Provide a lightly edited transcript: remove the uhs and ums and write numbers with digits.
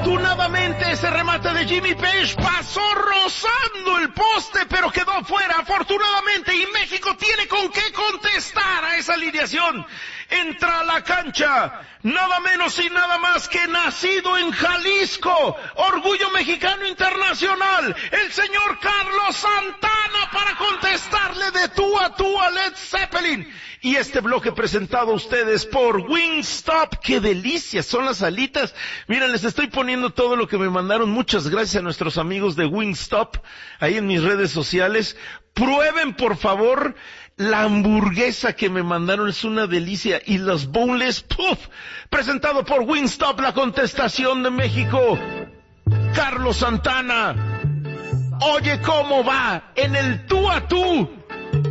Afortunadamente ese remate de Jimmy Page pasó rozando el poste, pero quedó fuera, afortunadamente, y México tiene con qué contestar a esa alineación. Entra a la cancha, nada menos y nada más que nacido en Jalisco, orgullo mexicano internacional, el señor Carlos Santana, para contestarle de tú a tú a Led Zeppelin. Y este bloque presentado a ustedes por Wingstop. ¡Qué delicias son las alitas! Miren, les estoy poniendo todo lo que me mandaron. Muchas gracias a nuestros amigos de Wingstop, ahí en mis redes sociales. Prueben, por favor, la hamburguesa que me mandaron, es una delicia. Y los boneless, ¡puf! Presentado por Wingstop, la contestación de México. Carlos Santana. Oye, ¿cómo va? En el tú a tú.